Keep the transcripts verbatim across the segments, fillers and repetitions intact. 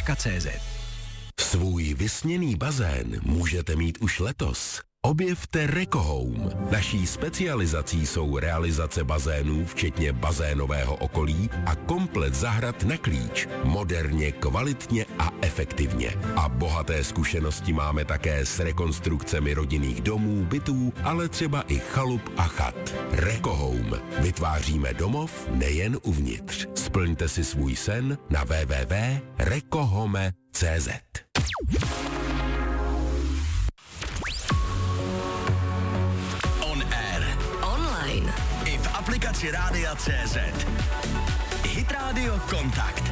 tečka cé zet. Svůj vysněný bazén můžete mít už letos. Objevte Rekohome. Naší specializací jsou realizace bazénů, včetně bazénového okolí a komplet zahrad na klíč. Moderně, kvalitně a efektivně. A bohaté zkušenosti máme také s rekonstrukcemi rodinných domů, bytů, ale třeba i chalup a chat. Rekohome. Vytváříme domov nejen uvnitř. Splňte si svůj sen na w w w tečka rekohome tečka cé zet. I v aplikaci Rádia tečka cé zet. Hit Radio Kontakt.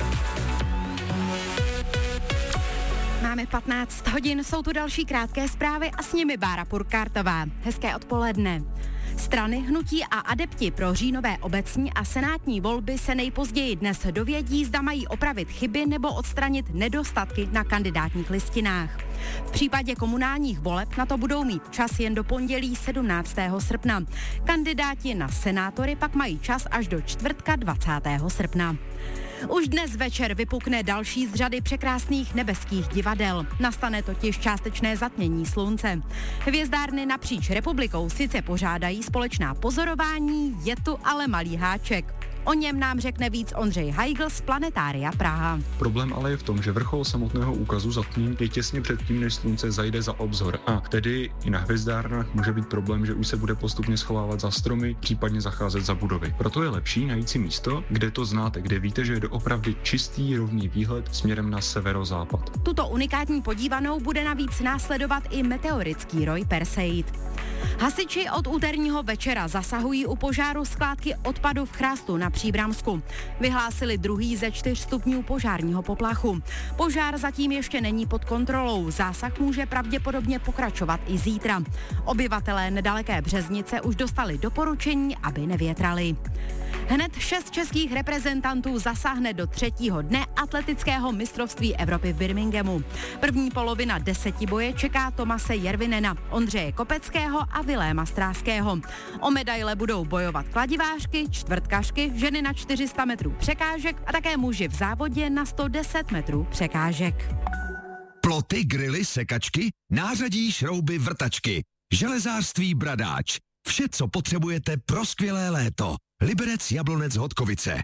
Máme patnáct hodin, jsou tu další krátké zprávy a s nimi Bára Purkártová. Hezké odpoledne. Strany, hnutí a adepti pro říjnové obecní a senátní volby se nejpozději dnes dovědí, zda mají opravit chyby nebo odstranit nedostatky na kandidátních listinách. V případě komunálních voleb na to budou mít čas jen do pondělí sedmnáctého srpna. Kandidáti na senátory pak mají čas až do čtvrtka dvacátého srpna. Už dnes večer vypukne další z řady překrásných nebeských divadel. Nastane totiž částečné zatmění slunce. Hvězdárny napříč republikou sice pořádají společná pozorování, je tu ale malý háček. O něm nám řekne víc Ondřej Heigl z Planetária Praha. Problém ale je v tom, že vrchol samotného úkazu zatmění je těsně před tím, než slunce zajde za obzor. A tedy i na hvězdárnách může být problém, že už se bude postupně schovávat za stromy, případně zacházet za budovy. Proto je lepší najít si místo, kde to znáte, kde víte, že je doopravdy čistý rovný výhled směrem na severozápad. Tuto unikátní podívanou bude navíc následovat i meteorický roj Perseid. Hasiči od úterního večera zasahují u požáru skládky odpadu v Chrástu na Příbramsku. Vyhlásili druhý ze čtyř stupňů požárního poplachu. Požár zatím ještě není pod kontrolou. Zásah může pravděpodobně pokračovat i zítra. Obyvatelé nedaleké Březnice už dostali doporučení, aby nevětrali. Hned šest českých reprezentantů zasáhne do třetího dne atletického mistrovství Evropy v Birminghamu. První polovina desetiboje čeká Tomase Jervinena, Ondřeje Kopeckého a Viléma Stráského. O medaile budou bojovat kladivářky, čtvrtkařky, ženy na čtyři sta metrů překážek a také muži v závodě na sto deset metrů překážek. Ploty, grily, sekačky, nářadí, šrouby, vrtačky, železářství Bradáč. Vše, co potřebujete pro skvělé léto. Liberec, Jablonec, Hodkovice.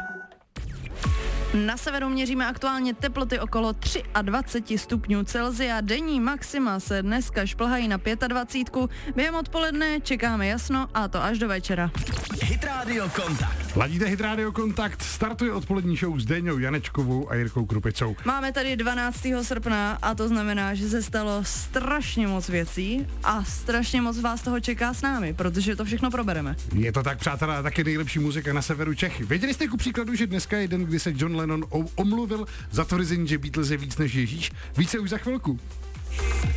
Na severu měříme aktuálně teploty okolo dvacet tři stupňů Celsia. Denní maxima se dneska šplhají na dvacet pět. Během odpoledne čekáme jasno a to až do večera. Hit Radio Kontakt. Ladíte Hit Radio Kontakt, startuje odpolední show s Déňou Janečkovou a Jirkou Krupicou. Máme tady dvanáctého srpna a to znamená, že se stalo strašně moc věcí a strašně moc vás toho čeká s námi, protože to všechno probereme. Je to tak, přátelé, taky nejlepší muzika na severu Čech. Věděli jste ku příkladu, že dneska je den, kdy se John Lennon omluvil za tvrzení, že Beatles je víc než Ježíš? Více už za chvilku.